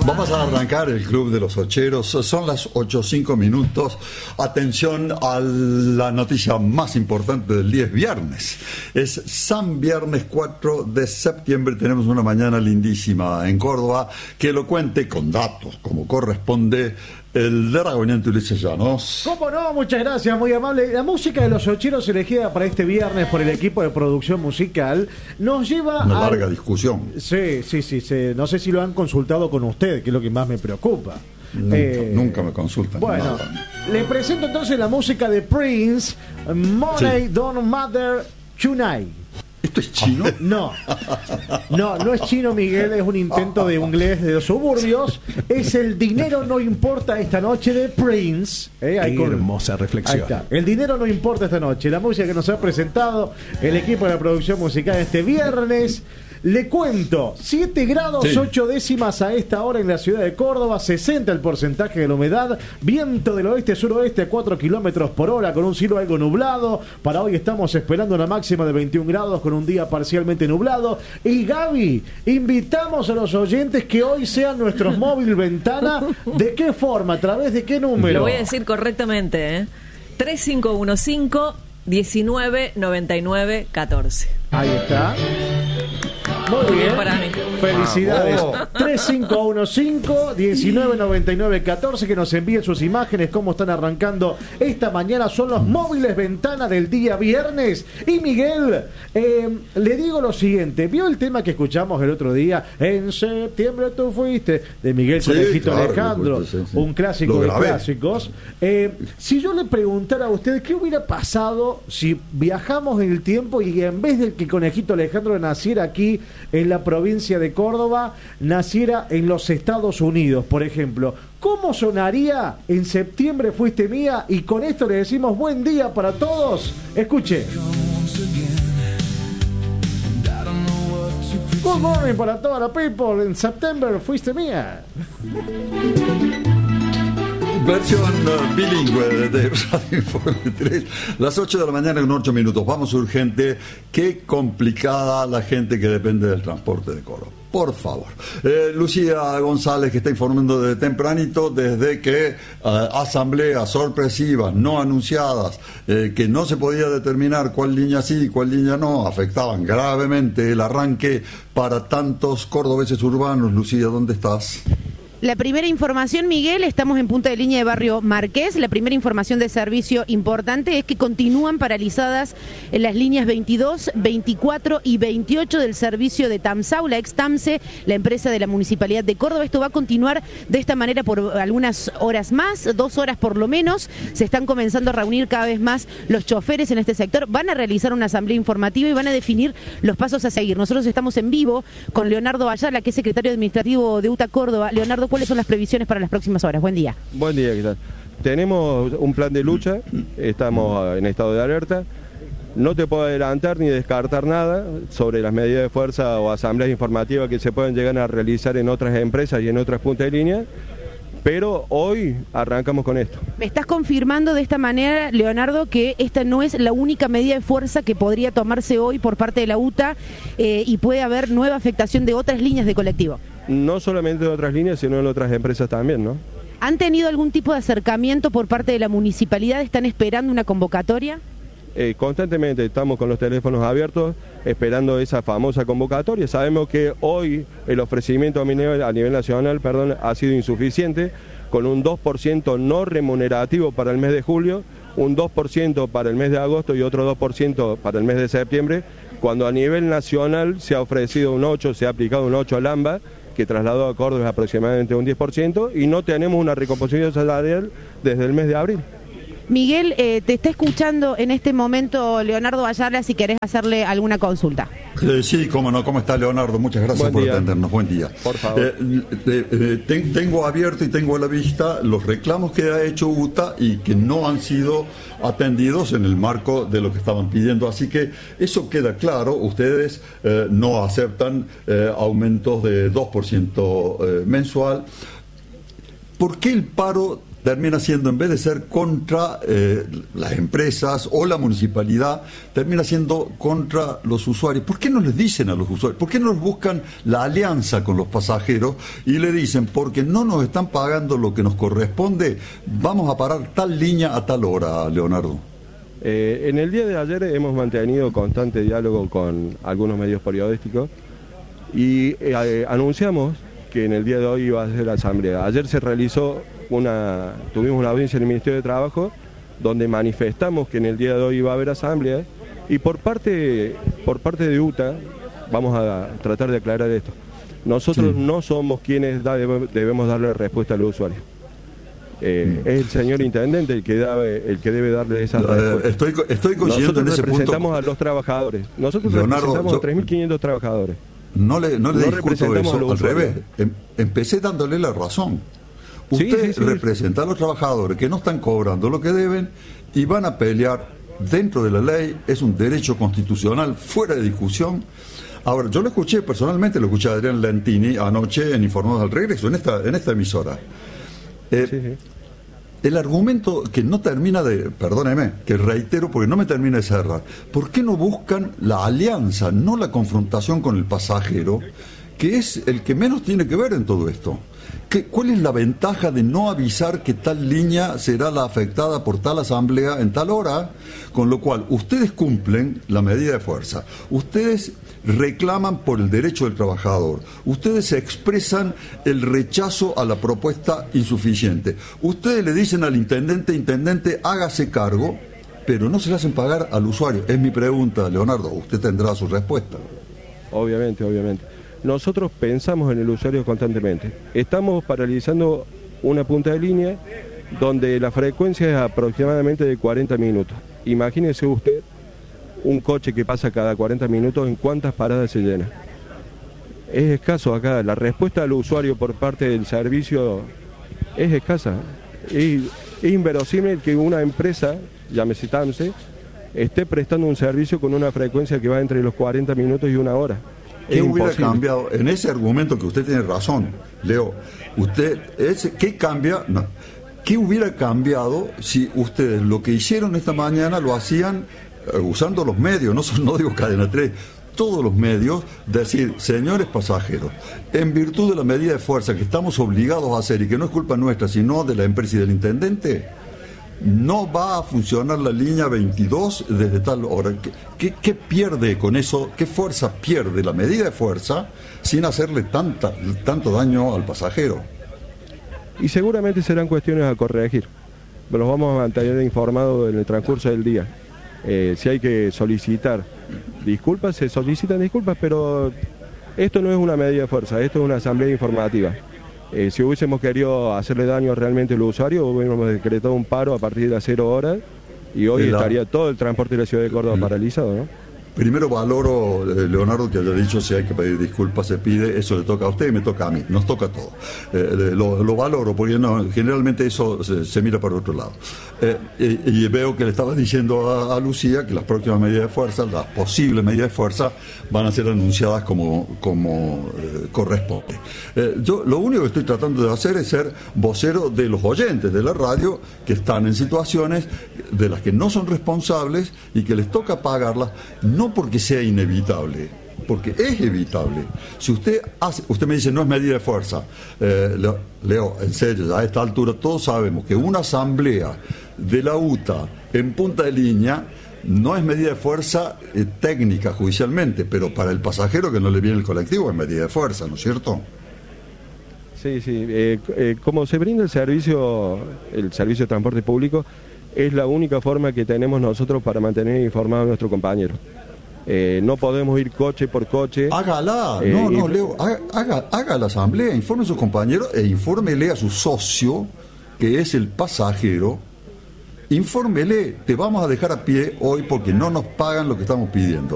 Vamos a arrancar el Club de los Ocheros. Son las 8:05. Atención a la noticia más importante del día. Es viernes. Es San Viernes 4 de septiembre. Tenemos una mañana lindísima en Córdoba. Que lo cuente con datos, como corresponde, el dragoniante Ulises Llanos. ¿Cómo no? Muchas gracias, muy amable. La música de los Ocheros elegida para este viernes por el equipo de producción musical nos lleva una larga discusión. Sí. No sé si lo han consultado con usted, que es lo que más me preocupa. Nunca me consultan. Bueno, nada. Le presento entonces la música de Prince, Money Don't Matter Tonight. ¿Esto es chino? No es chino, Miguel, es un intento de inglés de los suburbios. Es El dinero no importa esta noche de Prince. Hermosa reflexión. Ahí está. El dinero no importa esta noche. La música que nos ha presentado el equipo de la producción musical este viernes. Le cuento, 7 grados 8 décimas a esta hora en la ciudad de Córdoba, 60 el porcentaje de la humedad, viento del oeste-suroeste a 4 kilómetros por hora con un cielo algo nublado. Para hoy estamos esperando una máxima de 21 grados con un día parcialmente nublado. Y Gaby, invitamos a los oyentes que hoy sean nuestros móvil ventana. ¿De qué forma? ¿A través de qué número? Lo voy a decir correctamente, ¿eh? 3515-1999-14. Ahí está. Muy bien, para mí. Felicidades. 3515-1999-14, que nos envíen sus imágenes, cómo están arrancando esta mañana. Son los móviles ventana del día viernes. Y Miguel, le digo lo siguiente. ¿Vio el tema que escuchamos el otro día? En septiembre tú fuiste, de Miguel Conejito Alejandro, un clásico de clásicos. Si yo le preguntara a usted qué hubiera pasado si viajamos en el tiempo y en vez de que Conejito Alejandro naciera aquí en la provincia de Córdoba, naciera en los Estados Unidos, por ejemplo, ¿cómo sonaría En septiembre fuiste mía? Y con esto le decimos buen día para todos. Escuche. Good morning para toda la people. En septiembre fuiste mía. Versión bilingüe de Radio Informe 3. Las 8 de la mañana con 8 minutos. Vamos urgente. Qué complicada la gente que depende del transporte de Córdoba. Por favor. Lucía González, que está informando desde tempranito, desde que asambleas sorpresivas, no anunciadas, que no se podía determinar cuál línea sí y cuál línea no, afectaban gravemente el arranque para tantos cordobeses urbanos. Lucía, ¿dónde estás? La primera información, Miguel, estamos en punta de línea de Barrio Marqués. La primera información de servicio importante es que continúan paralizadas en las líneas 22, 24 y 28 del servicio de Tamsau, la ex Tamse, la empresa de la Municipalidad de Córdoba. Esto va a continuar de esta manera por algunas horas más, 2 horas por lo menos. Se están comenzando a reunir cada vez más los choferes en este sector. Van a realizar una asamblea informativa y van a definir los pasos a seguir. Nosotros estamos en vivo con Leonardo Ayala, que es secretario administrativo de UTA Córdoba. Leonardo, ¿cuáles son las previsiones para las próximas horas? Buen día. Buen día, ¿qué tal? Tenemos un plan de lucha, estamos en estado de alerta. No te puedo adelantar ni descartar nada sobre las medidas de fuerza o asambleas informativas que se pueden llegar a realizar en otras empresas y en otras puntas de línea, pero hoy arrancamos con esto. ¿Me estás confirmando de esta manera, Leonardo, que esta no es la única medida de fuerza que podría tomarse hoy por parte de la UTA y puede haber nueva afectación de otras líneas de colectivo? No solamente en otras líneas, sino en otras empresas también, ¿no? ¿Han tenido algún tipo de acercamiento por parte de la municipalidad? ¿Están esperando una convocatoria? Constantemente estamos con los teléfonos abiertos esperando esa famosa convocatoria. Sabemos que hoy el ofrecimiento a nivel nacional, ha sido insuficiente, con un 2% no remunerativo para el mes de julio, un 2% para el mes de agosto y otro 2% para el mes de septiembre, cuando a nivel nacional se ha ofrecido un 8%, se ha aplicado un 8% al AMBA, que trasladó a Córdoba aproximadamente un 10%, y no tenemos una recomposición salarial desde el mes de abril. Miguel, te está escuchando en este momento Leonardo Ayala, si querés hacerle alguna consulta. Sí, cómo no. ¿Cómo está, Leonardo? Muchas gracias por atendernos. Buen día. Por favor. Tengo abierto y tengo a la vista los reclamos que ha hecho UTA y que no han sido atendidos en el marco de lo que estaban pidiendo. Así que eso queda claro. Ustedes no aceptan aumentos de 2% mensual. ¿Por qué el paro termina siendo, en vez de ser contra las empresas o la municipalidad, termina siendo contra los usuarios. ¿Por qué no les dicen a los usuarios? ¿Por qué no buscan la alianza con los pasajeros y le dicen, porque no nos están pagando lo que nos corresponde, vamos a parar tal línea a tal hora, Leonardo? En el día de ayer hemos mantenido constante diálogo con algunos medios periodísticos y anunciamos que en el día de hoy iba a ser la asamblea. Ayer se realizó tuvimos una audiencia en el Ministerio de Trabajo donde manifestamos que en el día de hoy iba a haber asamblea y por parte de UTA vamos a tratar de aclarar esto. Nosotros no somos quienes debemos darle respuesta al usuario. Es el señor intendente el que debe darle esa respuesta. Estoy coincidiendo en ese punto. Nosotros representamos a los trabajadores. Nosotros representamos a 3.500 trabajadores. No le discuto eso, al revés. Empecé dándole la razón. Usted representa a los trabajadores que no están cobrando lo que deben y van a pelear dentro de la ley. Es un derecho constitucional fuera de discusión. Ahora, yo lo escuché personalmente, lo escuché a Adrián Lentini anoche en Informados al Regreso, en esta emisora. El argumento que no termina perdóneme, que reitero porque no me termina de cerrar, ¿por qué no buscan la alianza, no la confrontación con el pasajero, que es el que menos tiene que ver en todo esto? ¿Cuál es la ventaja de no avisar que tal línea será la afectada por tal asamblea en tal hora? Con lo cual, ustedes cumplen la medida de fuerza, ustedes reclaman por el derecho del trabajador, ustedes expresan el rechazo a la propuesta insuficiente, ustedes le dicen al intendente, hágase cargo, pero no se le hacen pagar al usuario. Es mi pregunta, Leonardo, usted tendrá su respuesta. Obviamente. Nosotros pensamos en el usuario constantemente. Estamos paralizando una punta de línea donde la frecuencia es aproximadamente de 40 minutos. Imagínese usted un coche que pasa cada 40 minutos, ¿en cuántas paradas se llena? Es escaso acá. La respuesta al usuario por parte del servicio es escasa. Es inverosímil que una empresa, llámese TAMSE, esté prestando un servicio con una frecuencia que va entre los 40 minutos y una hora. ¿Qué hubiera cambiado? En ese argumento que usted tiene razón, Leo, ¿qué hubiera cambiado si ustedes lo que hicieron esta mañana lo hacían usando los medios, no digo Cadena 3, todos los medios, decir, señores pasajeros, en virtud de la medida de fuerza que estamos obligados a hacer y que no es culpa nuestra, sino de la empresa y del intendente, no va a funcionar la línea 22 desde tal hora. ¿Qué pierde con eso? ¿Qué fuerza pierde la medida de fuerza sin hacerle tanto daño al pasajero? Y seguramente serán cuestiones a corregir. Los vamos a mantener informados en el transcurso del día. Si hay que solicitar disculpas, se solicitan disculpas, pero esto no es una medida de fuerza, esto es una asamblea informativa. Si hubiésemos querido hacerle daño realmente al usuario, hubiéramos decretado un paro a partir de las 0 horas y hoy estaría todo el transporte de la ciudad de Córdoba paralizado, ¿no? Primero valoro, Leonardo, que haya dicho si hay que pedir disculpas, se pide, eso le toca a usted y me toca a mí, nos toca a todos. Lo valoro porque generalmente eso se mira para otro lado. Y veo que le estaba diciendo a Lucía que las próximas medidas de fuerza, las posibles medidas de fuerza, van a ser anunciadas como corresponde. Yo lo único que estoy tratando de hacer es ser vocero de los oyentes de la radio que están en situaciones de las que no son responsables y que les toca pagarlas, no porque sea inevitable, porque es evitable. Si usted me dice no es medida de fuerza, Leo, en serio, a esta altura todos sabemos que una asamblea de la UTA en punta de línea no es medida de fuerza técnica judicialmente, pero para el pasajero que no le viene el colectivo es medida de fuerza, ¿no es cierto? Sí. Como se brinda el servicio de transporte público, es la única forma que tenemos nosotros para mantener informados a nuestros compañeros. No podemos ir coche por coche. Hágala, Leo, haga la asamblea, informe a sus compañeros e infórmele a su socio, que es el pasajero. Infórmele, te vamos a dejar a pie hoy porque no nos pagan lo que estamos pidiendo.